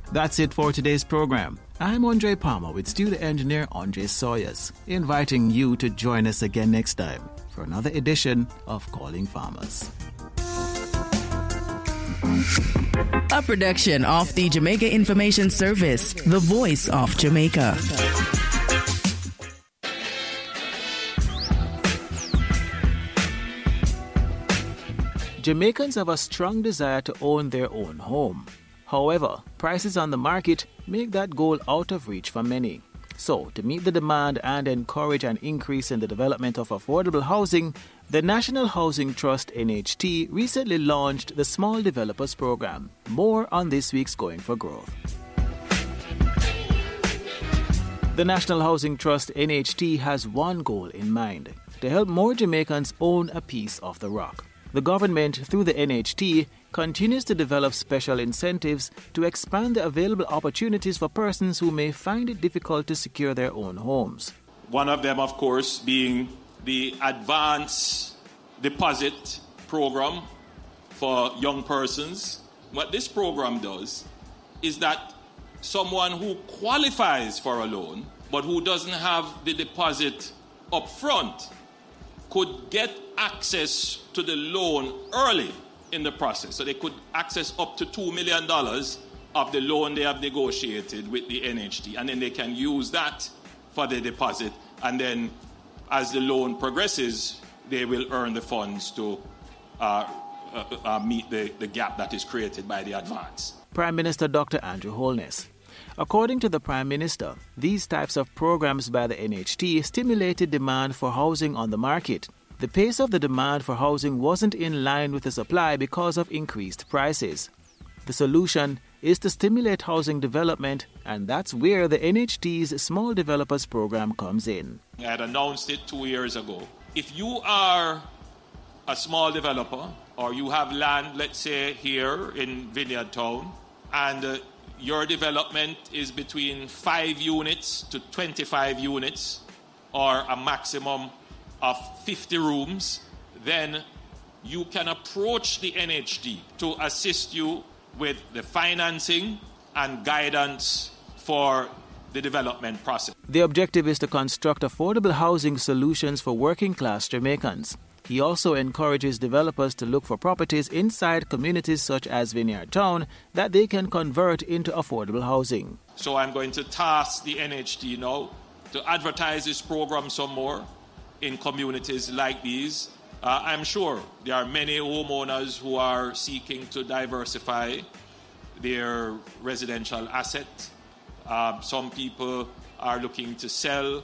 That's it for today's program. I'm Andre Palmer with studio engineer Andre Sawyers, inviting you to join us again next time for another edition of Calling Farmers. A production of the Jamaica Information Service, the voice of Jamaica. Jamaicans have a strong desire to own their own home. However, prices on the market make that goal out of reach for many. So, to meet the demand and encourage an increase in the development of affordable housing, the National Housing Trust NHT recently launched the Small Developers Program. More on this week's Going for Growth. The National Housing Trust NHT has one goal in mind: to help more Jamaicans own a piece of the rock. The government, through the NHT, continues to develop special incentives to expand the available opportunities for persons who may find it difficult to secure their own homes. One of them, of course, being the Advance Deposit Program for young persons. What this program does is that someone who qualifies for a loan but who doesn't have the deposit up front could get access to the loan early in the process. So they could access up to $2 million of the loan they have negotiated with the NHT, and then they can use that for the deposit. And then as the loan progresses, they will earn the funds to meet the gap that is created by the advance. Prime Minister Dr. Andrew Holness. According to the Prime Minister, these types of programs by the NHT stimulated demand for housing on the market. The pace of the demand for housing wasn't in line with the supply because of increased prices. The solution is to stimulate housing development, and that's where the NHT's Small Developers Program comes in. I had announced it 2 years ago. If you are a small developer or you have land, let's say here in Vineyard Town, and your development is between 5 units to 25 units or a maximum of 50 rooms, then you can approach the NHT to assist you with the financing and guidance for the development process. The objective is to construct affordable housing solutions for working-class Jamaicans. He also encourages developers to look for properties inside communities such as Vineyard Town that they can convert into affordable housing. So I'm going to task the NHT now to advertise this program some more in communities like these. I'm sure there are many homeowners who are seeking to diversify their residential asset. Some people are looking to sell.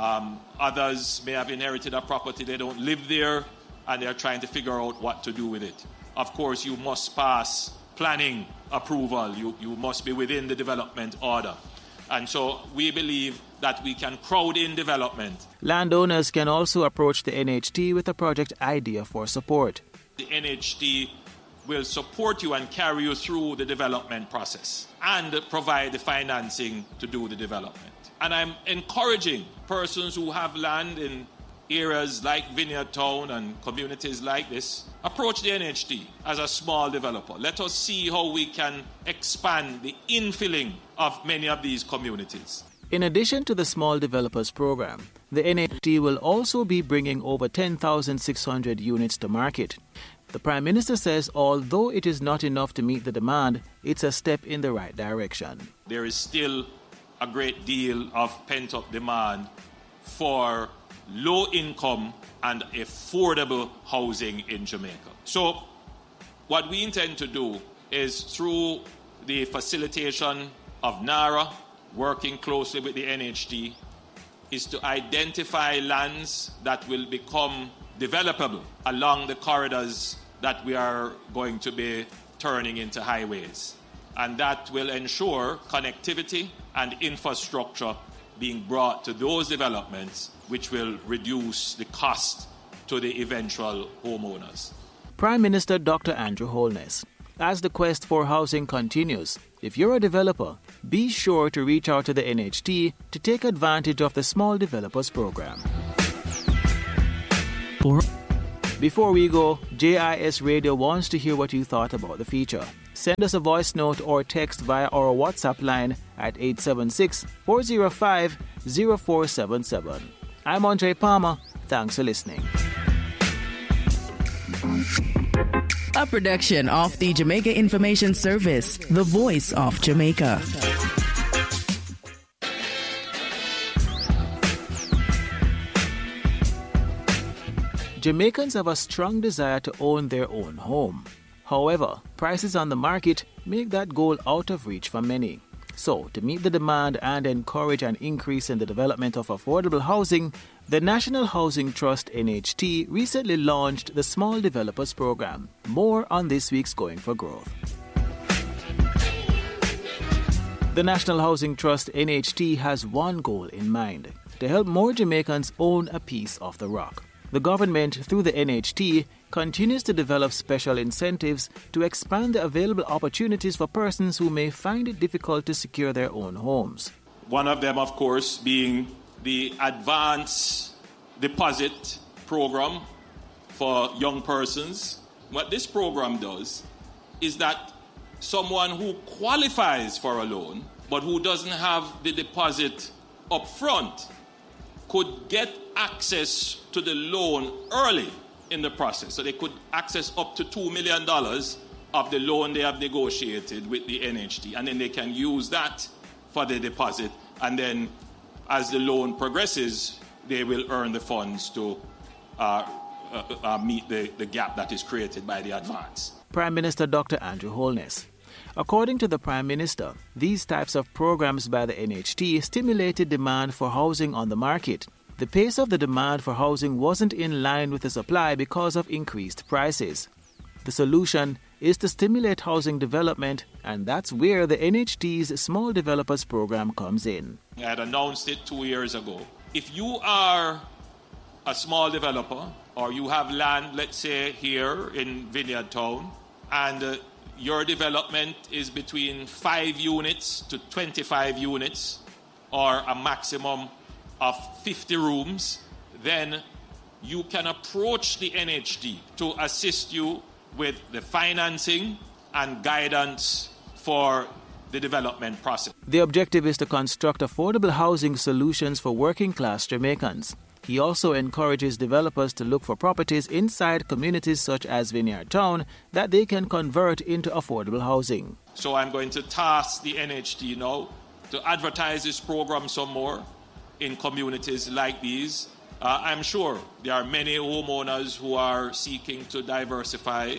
Others may have inherited a property, they don't live there, and they're trying to figure out what to do with it. Of course, you must pass planning approval. You must be within the development order. And so we believe that we can crowd in development. Landowners can also approach the NHT with a project idea for support. The NHT will support you and carry you through the development process and provide the financing to do the development. And I'm encouraging persons who have land in areas like Vineyard Town and communities like this, approach the NHT as a small developer. Let us see how we can expand the infilling of many of these communities. In addition to the Small Developers Program, the NHT will also be bringing over 10,600 units to market. The Prime Minister says although it is not enough to meet the demand, it's a step in the right direction. There is still a great deal of pent-up demand for low-income and affordable housing in Jamaica. So what we intend to do is, through the facilitation of NARA, working closely with the NHT, is to identify lands that will become developable along the corridors that we are going to be turning into highways. And that will ensure connectivity and infrastructure being brought to those developments, which will reduce the cost to the eventual homeowners. Prime Minister Dr. Andrew Holness. As the quest for housing continues, if you're a developer, be sure to reach out to the NHT to take advantage of the Small Developers Program. Before we go, JIS Radio wants to hear what you thought about the feature. Send us a voice note or text via our WhatsApp line at 876-405-0477. I'm Andre Palmer. Thanks for listening. A production of the Jamaica Information Service, the voice of Jamaica. Jamaicans have a strong desire to own their own home. However, prices on the market make that goal out of reach for many. So, to meet the demand and encourage an increase in the development of affordable housing, the National Housing Trust NHT recently launched the Small Developers Program. More on this week's Going for Growth. The National Housing Trust NHT has one goal in mind: to help more Jamaicans own a piece of the rock. The government, through the NHT, continues to develop special incentives to expand the available opportunities for persons who may find it difficult to secure their own homes. One of them, of course, being the Advance Deposit Program for young persons. What this program does is that someone who qualifies for a loan but who doesn't have the deposit up front could get access to the loan early in the process. So they could access up to $2 million of the loan they have negotiated with the NHT, and then they can use that for the deposit, and then as the loan progresses, they will earn the funds to meet the gap that is created by the advance. Prime Minister Dr. Andrew Holness. According to the Prime Minister, these types of programs by the NHT stimulated demand for housing on the market. The pace of the demand for housing wasn't in line with the supply because of increased prices. The solution is to stimulate housing development, and that's where the NHT's Small Developers Program comes in. I had announced it 2 years ago. If you are a small developer or you have land, let's say here in Vineyard Town, and your development is between 5 units to 25 units or a maximum of 50 rooms, then you can approach the NHT to assist you with the financing and guidance for the development process. The objective is to construct affordable housing solutions for working-class Jamaicans. He also encourages developers to look for properties inside communities such as Vineyard Town that they can convert into affordable housing. So I'm going to task the NHT now to advertise this program some more in communities like these. I'm sure there are many homeowners who are seeking to diversify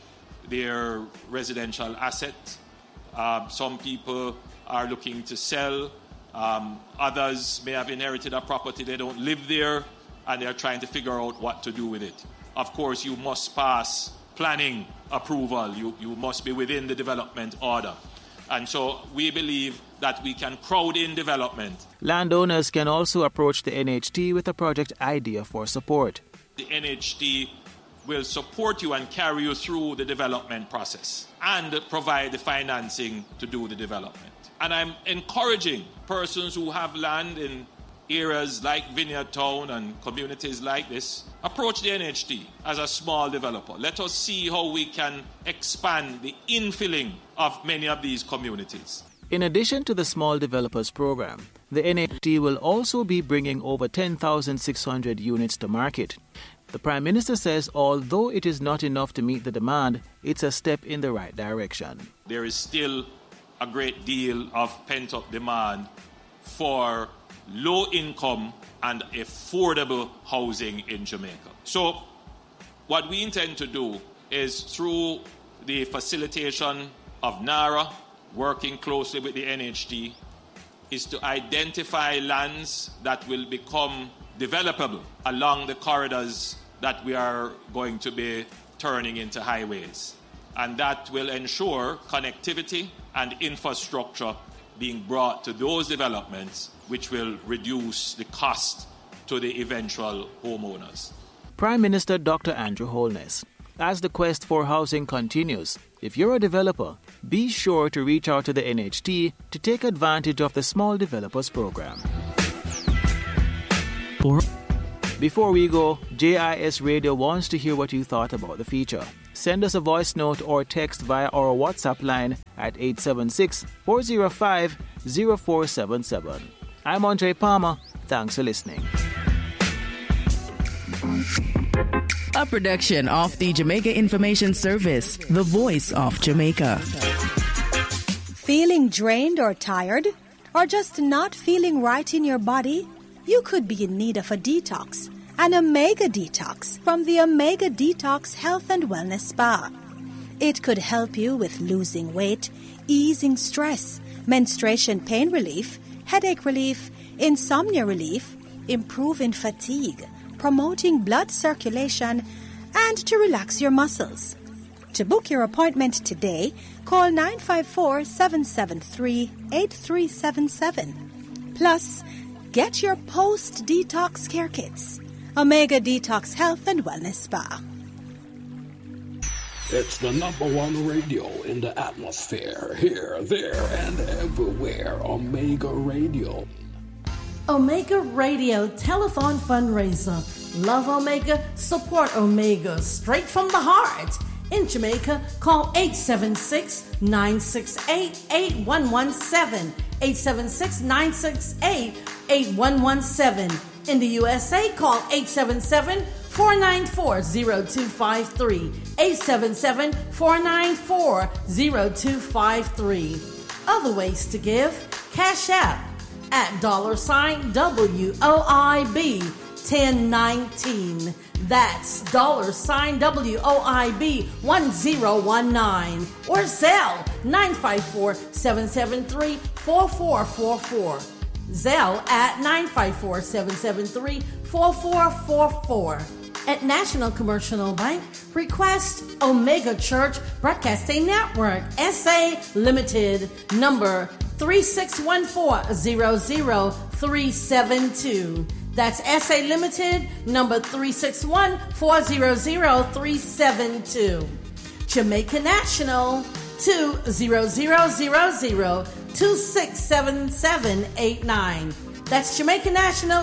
their residential assets. Some people are looking to sell. Others may have inherited a property, they don't live there, and they're trying to figure out what to do with it. Of course, you must pass planning approval. You must be within the development order. And so we believe that we can crowd in development. Landowners can also approach the NHT with a project idea for support. The NHT will support you and carry you through the development process and provide the financing to do the development. And I'm encouraging persons who have land in areas like Vineyard Town and communities like this, approach the NHT as a small developer. Let us see how we can expand the infilling of many of these communities. In addition to the Small Developers Program, the NHT will also be bringing over 10,600 units to market. The Prime Minister says although it is not enough to meet the demand, it's a step in the right direction. There is still a great deal of pent-up demand for low-income and affordable housing in Jamaica. So what we intend to do is, through the facilitation of NARA, working closely with the NHT, is to identify lands that will become developable along the corridors that we are going to be turning into highways. And that will ensure connectivity and infrastructure being brought to those developments, which will reduce the cost to the eventual homeowners. Prime Minister Dr. Andrew Holness. As the quest for housing continues, if you're a developer, be sure to reach out to the NHT to take advantage of the Small Developers Program. Before we go, JIS Radio wants to hear what you thought about the feature. send us a voice note or text via our WhatsApp line at 876-405-0477. I'm Andre Palmer. Thanks for listening. A production of the Jamaica Information Service, the voice of Jamaica. Feeling drained or tired? Or just not feeling right in your body? You could be in need of a detox. An Omega Detox from the Omega Detox Health and Wellness Spa. It could help you with losing weight, easing stress, menstruation pain relief, headache relief, insomnia relief, improving fatigue, promoting blood circulation, and to relax your muscles. To book your appointment today, call 954-773-8377. Plus, get your post-detox care kits. Omega Detox Health and Wellness Spa. It's the #1 radio in the atmosphere. Here, there, and everywhere. Omega Radio. Omega Radio Telethon Fundraiser. Love Omega, support Omega, straight from the heart. In Jamaica, call 876-968-8117. 876-968-8117. In the USA, call 877-494-0253. 877-494-0253. Other ways to give: Cash App at $WOIB 1019. That's $WOIB 1019. Or Zelle 954-773-4444. Zelle at 954-773-4444. At National Commercial Bank, request Omega Church Broadcasting Network, SA Limited, number 361400372. That's SA Limited, number 361400372. Jamaica National, 20000267789. That's Jamaica National,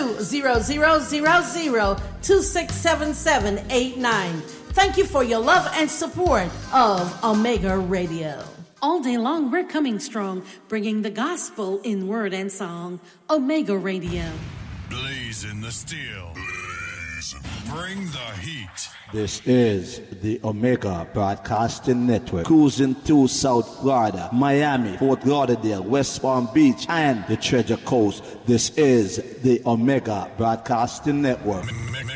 20000267789. Thank you for your love and support of Omega Radio. All day long, we're coming strong, bringing the gospel in word and song. Omega Radio. Blazing the steel. Bring the heat. This is the Omega Broadcasting Network, cruising through South Florida, Miami, Fort Lauderdale, West Palm Beach, and the Treasure Coast. This is the Omega Broadcasting Network.